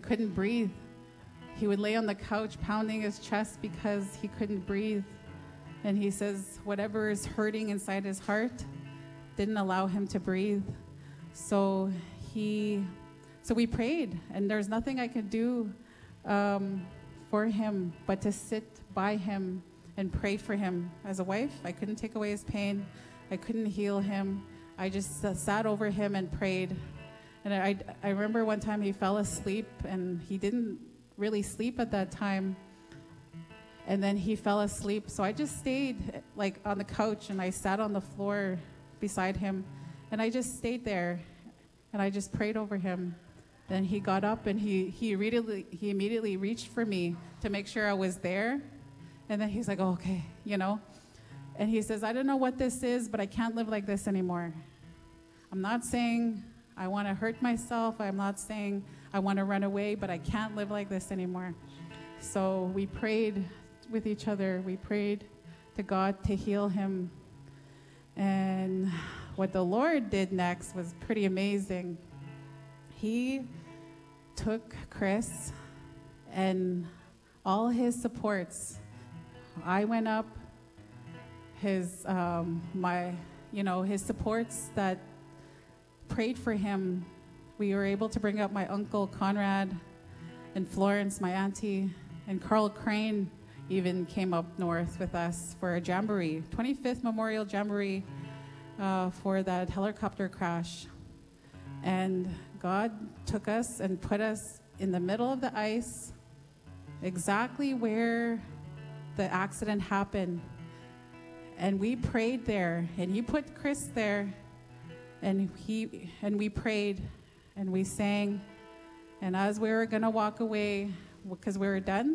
and couldn't breathe. He would lay on the couch pounding his chest because he couldn't breathe. And he says whatever is hurting inside his heart didn't allow him to breathe. So we prayed, and there's nothing I could do for him but to sit by him and pray for him. As a wife, I couldn't take away his pain. I couldn't heal him. I just sat over him and prayed. And I remember one time he fell asleep, and he didn't really sleep at that time. And then he fell asleep. So I just stayed like on the couch, and I sat on the floor beside him, and I just stayed there, and I just prayed over him. Then he got up, and he immediately reached for me to make sure I was there. And then he's like, oh, okay, you know. And he says, I don't know what this is, but I can't live like this anymore. I'm not saying I want to hurt myself. I'm not saying I want to run away, but I can't live like this anymore. So we prayed with each other. We prayed to God to heal him. And what the Lord did next was pretty amazing. He took Chris and all his supports. I went up, his supports that prayed for him. We were able to bring up my uncle Conrad and Florence, my auntie, and Carl Crane even came up north with us for a jamboree, 25th Memorial Jamboree for that helicopter crash. And God took us and put us in the middle of the ice, exactly where the accident happened. And we prayed there, and he put Chris there, and we prayed, and we sang. And as we were gonna walk away, because we were done,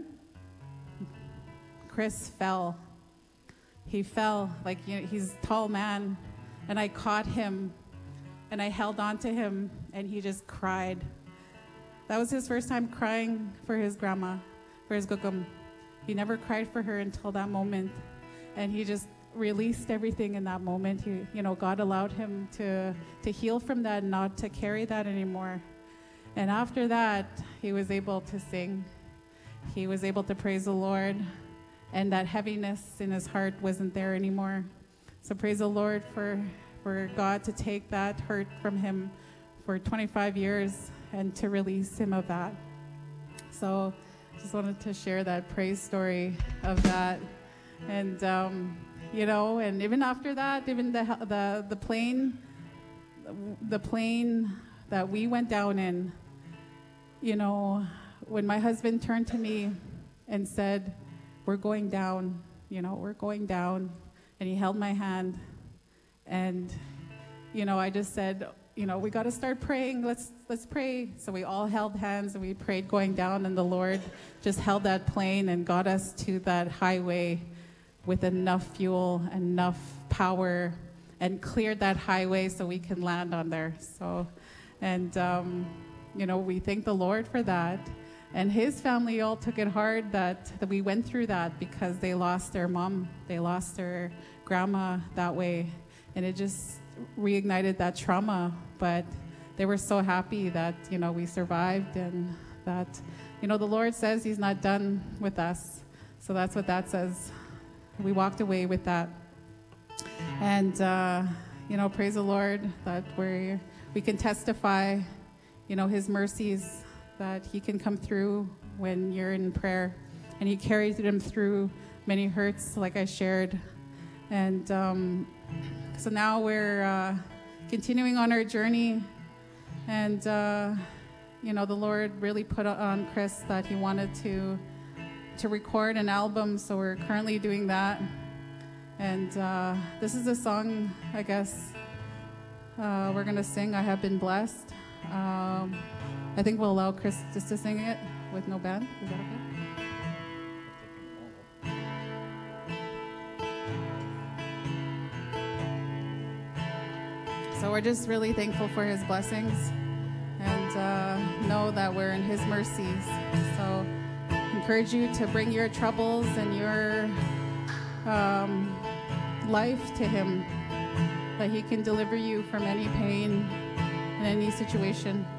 Chris fell. He fell, like, you know, he's a tall man, and I caught him, and I held on to him, and he just cried. That was his first time crying for his grandma, for his gukum. He never cried for her until that moment, and he just released everything in that moment. God allowed him to heal from that and not to carry that anymore. And after that, he was able to sing. He was able to praise the Lord, and that heaviness in his heart wasn't there anymore. So praise the Lord for God to take that hurt from him for 25 years and to release him of that. So just wanted to share that praise story of that. And and even after that, even the plane that we went down in, when my husband turned to me and said, we're going down, we're going down, and he held my hand, and I just said, we got to start praying. Let's pray. So we all held hands and we prayed going down, and the Lord just held that plane and got us to that highway with enough fuel, enough power, and cleared that highway so we can land on there. So, and we thank the Lord for that. And his family all took it hard that we went through that, because they lost their mom, they lost their grandma that way, and it just reignited that trauma. But they were so happy that we survived, and that the Lord says he's not done with us. So that's what that says. We walked away with that. And praise the Lord that we can testify his mercies, that he can come through when you're in prayer, and he carries them through many hurts, like I shared. And so now we're continuing on our journey, and the Lord really put on Chris that he wanted to record an album, so we're currently doing that. And this is a song, I guess, we're gonna sing, I Have Been Blessed. I think we'll allow Chris just to sing it with no band. Is that okay? So we're just really thankful for his blessings, and know that we're in his mercies. So encourage you to bring your troubles and your life to him, that he can deliver you from any pain in any situation.